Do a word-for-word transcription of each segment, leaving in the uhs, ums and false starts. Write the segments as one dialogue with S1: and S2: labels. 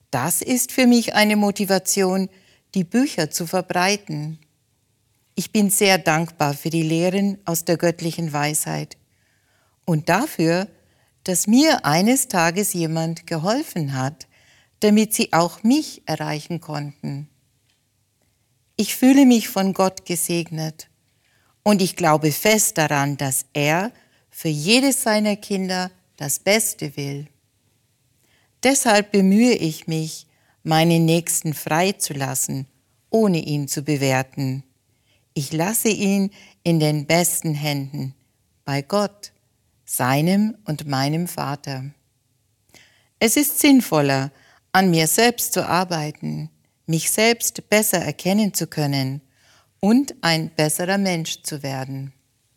S1: Das ist für mich eine Motivation, die Bücher zu verbreiten. Ich bin sehr dankbar für die Lehren aus der göttlichen Weisheit und dafür, dass mir eines Tages jemand geholfen hat, damit sie auch mich erreichen konnten. Ich fühle mich von Gott gesegnet und ich glaube fest daran, dass er für jedes seiner Kinder das Beste will. Deshalb bemühe ich mich, meinen Nächsten freizulassen, ohne ihn zu bewerten. Ich lasse ihn in den besten Händen, bei Gott, seinem und meinem Vater. Es ist sinnvoller, an mir selbst zu arbeiten, mich selbst besser erkennen zu können und ein besserer Mensch zu werden.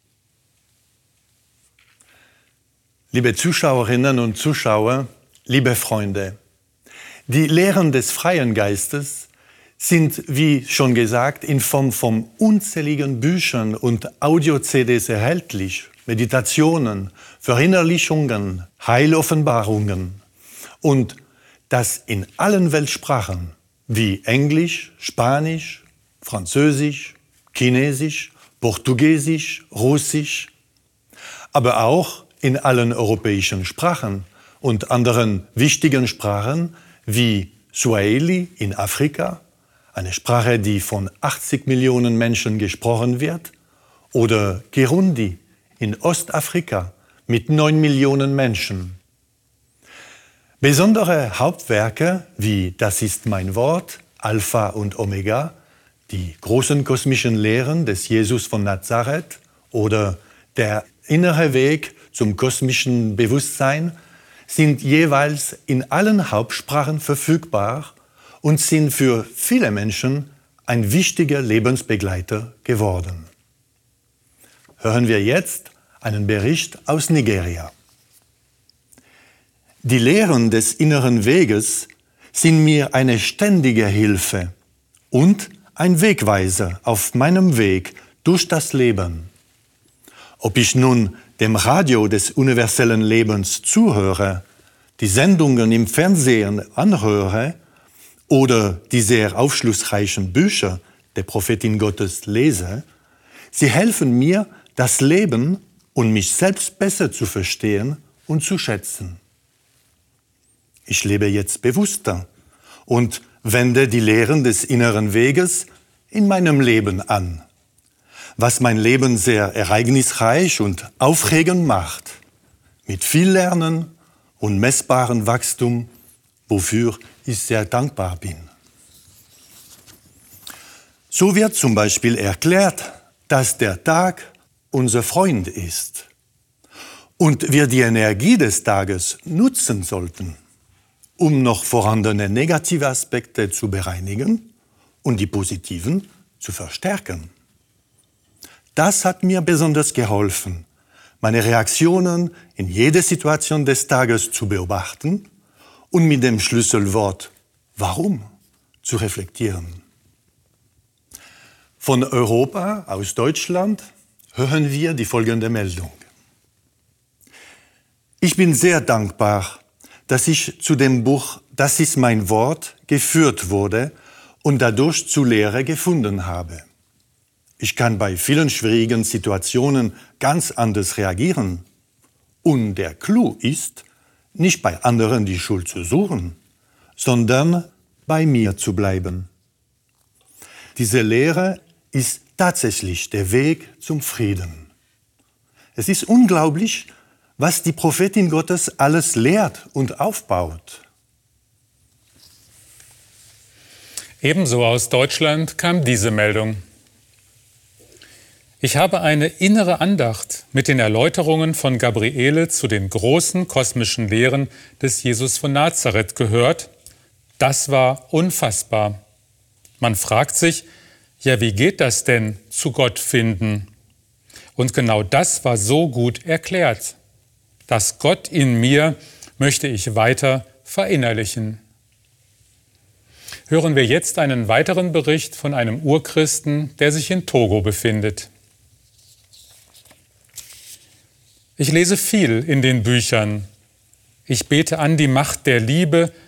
S2: Liebe Zuschauerinnen und Zuschauer, liebe Freunde, die Lehren des freien Geistes sind, wie schon gesagt, in Form von unzähligen Büchern und Audio-C Ds erhältlich, Meditationen, Verinnerlichungen, Heiloffenbarungen und das in allen Weltsprachen wie Englisch, Spanisch, Französisch, Chinesisch, Portugiesisch, Russisch, aber auch in allen europäischen Sprachen und anderen wichtigen Sprachen wie Swahili in Afrika, eine Sprache, die von achtzig Millionen Menschen gesprochen wird, oder Kirundi in Ostafrika mit neun Millionen Menschen. Besondere Hauptwerke wie Das ist mein Wort, Alpha und Omega, die großen kosmischen Lehren des Jesus von Nazareth oder Der innere Weg zum kosmischen Bewusstsein sind jeweils in allen Hauptsprachen verfügbar und sind für viele Menschen ein wichtiger Lebensbegleiter geworden. Hören wir jetzt einen Bericht aus Nigeria. Die Lehren des inneren Weges sind mir eine ständige Hilfe und ein Wegweiser auf meinem Weg durch das Leben. Ob ich nun dem Radio des universellen Lebens zuhöre, die Sendungen im Fernsehen anhöre oder die sehr aufschlussreichen Bücher der Prophetin Gottes lese, sie helfen mir, das Leben und mich selbst besser zu verstehen und zu schätzen. Ich lebe jetzt bewusster und wende die Lehren des inneren Weges in meinem Leben an, was mein Leben sehr ereignisreich und aufregend macht, mit viel Lernen und messbarem Wachstum, wofür ich sehr dankbar bin. So wird zum Beispiel erklärt, dass der Tag unser Freund ist und wir die Energie des Tages nutzen sollten, um noch vorhandene negative Aspekte zu bereinigen und die positiven zu verstärken. Das hat mir besonders geholfen, meine Reaktionen in jeder Situation des Tages zu beobachten und mit dem Schlüsselwort „Warum?“ zu reflektieren. Von Europa, aus Deutschland, hören wir die folgende Meldung. Ich bin sehr dankbar, dass ich zu dem Buch Das ist mein Wort geführt wurde und dadurch zur Lehre gefunden habe. Ich kann bei vielen schwierigen Situationen ganz anders reagieren. Und der Clou ist, nicht bei anderen die Schuld zu suchen, sondern bei mir zu bleiben. Diese Lehre ist tatsächlich der Weg zum Frieden. Es ist unglaublich, was die Prophetin Gottes alles lehrt und aufbaut.
S3: Ebenso aus Deutschland kam diese Meldung. Ich habe eine innere Andacht mit den Erläuterungen von Gabriele zu den großen kosmischen Lehren des Jesus von Nazareth gehört. Das war unfassbar. Man fragt sich, ja, wie geht das denn, zu Gott finden? Und genau das war so gut erklärt. Das Gott in mir möchte ich weiter verinnerlichen. Hören wir jetzt einen weiteren Bericht von einem Urchristen, der sich in Togo befindet. Ich lese viel in den Büchern. Ich bete an die Macht der Liebe